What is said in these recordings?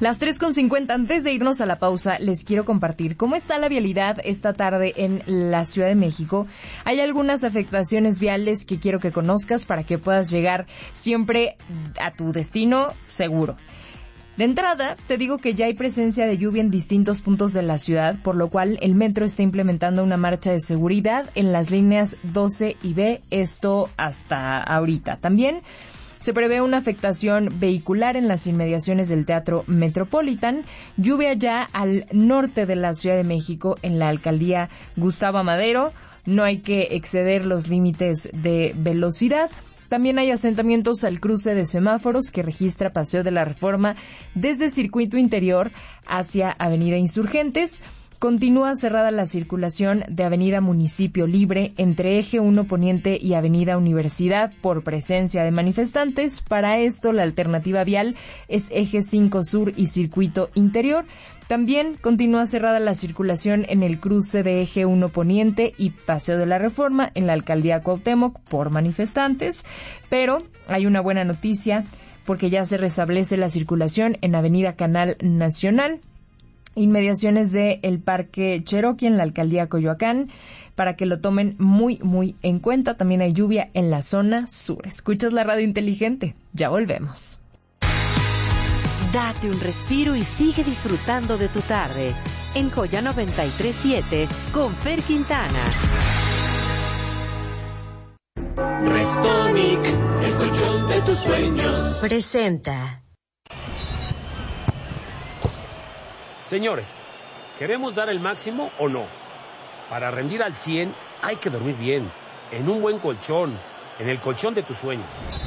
Las 3:50, antes de irnos a la pausa, les quiero compartir cómo está la vialidad esta tarde en la Ciudad de México. Hay algunas afectaciones viales que quiero que conozcas para que puedas llegar siempre a tu destino seguro. De entrada, te digo que ya hay presencia de lluvia en distintos puntos de la ciudad, por lo cual el metro está implementando una marcha de seguridad en las líneas 12 y B, esto hasta ahorita. También se prevé una afectación vehicular en las inmediaciones del Teatro Metropolitan, lluvia ya al norte de la Ciudad de México en la alcaldía Gustavo Madero, no hay que exceder los límites de velocidad. También hay asentamientos al cruce de semáforos que registra Paseo de la Reforma desde Circuito Interior hacia Avenida Insurgentes. Continúa cerrada la circulación de Avenida Municipio Libre entre Eje 1 Poniente y Avenida Universidad por presencia de manifestantes. Para esto, la alternativa vial es Eje 5 Sur y Circuito Interior. También continúa cerrada la circulación en el cruce de Eje 1 Poniente y Paseo de la Reforma en la Alcaldía Cuauhtémoc por manifestantes. Pero hay una buena noticia porque ya se restablece la circulación en Avenida Canal Nacional, inmediaciones de el Parque Cherokee en la Alcaldía Coyoacán, para que lo tomen muy, muy en cuenta. También hay lluvia en la zona sur. Escuchas la radio inteligente. Ya volvemos. Date un respiro y sigue disfrutando de tu tarde. En Joya 93.7 con Fer Quintana. Restonic, el colchón de tus sueños. Presenta. Señores, ¿queremos dar el máximo o no? Para rendir al 100 hay que dormir bien, en un buen colchón, en el colchón de tus sueños.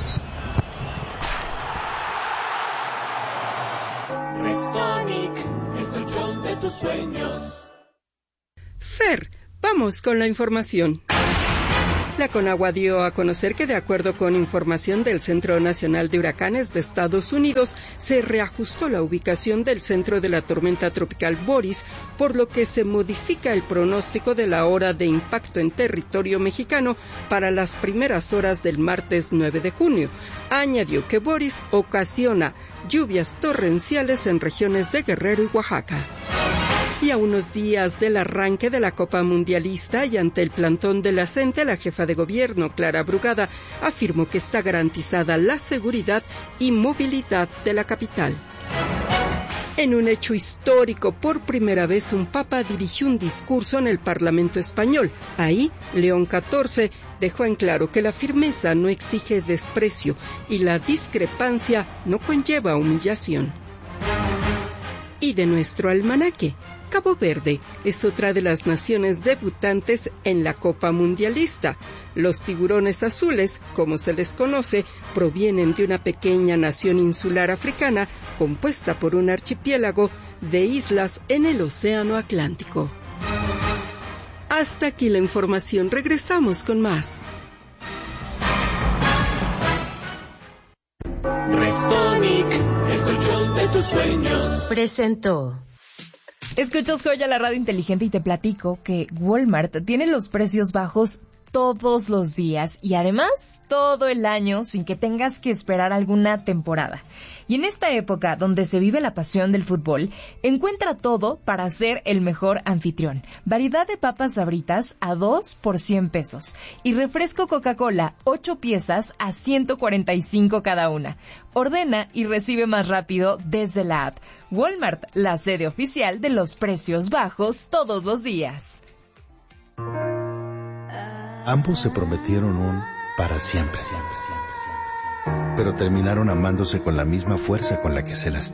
Restonic, el colchón de tus sueños. Fer, vamos con la información. La Conagua dio a conocer que, de acuerdo con información del Centro Nacional de Huracanes de Estados Unidos, se reajustó la ubicación del centro de la tormenta tropical Boris, por lo que se modifica el pronóstico de la hora de impacto en territorio mexicano para las primeras horas del martes 9 de junio. Añadió que Boris ocasiona lluvias torrenciales en regiones de Guerrero y Oaxaca. Y a unos días del arranque de la Copa Mundialista y ante el plantón de la CENTE, la jefa de gobierno, Clara Brugada, afirmó que está garantizada la seguridad y movilidad de la capital. En un hecho histórico, por primera vez un papa dirigió un discurso en el Parlamento español. Ahí, León XIV dejó en claro que la firmeza no exige desprecio y la discrepancia no conlleva humillación. Y de nuestro almanaque, Cabo Verde es otra de las naciones debutantes en la Copa Mundialista. Los tiburones azules, como se les conoce, provienen de una pequeña nación insular africana compuesta por un archipiélago de islas en el Océano Atlántico. Hasta aquí la información, regresamos con más. Restonic, el colchón de tus sueños. Presentó. Escuchas Joya, la radio inteligente, y te platico que Walmart tiene los precios bajos todos los días y además todo el año sin que tengas que esperar alguna temporada. Y en esta época donde se vive la pasión del fútbol, encuentra todo para ser el mejor anfitrión. Variedad de papas Sabritas a 2 por 100 pesos y refresco Coca-Cola 8 piezas a 145 cada una. Ordena y recibe más rápido desde la app. Walmart, la sede oficial de los precios bajos todos los días. Ambos se prometieron un para siempre, pero terminaron amándose con la misma fuerza con la que se lastimaron.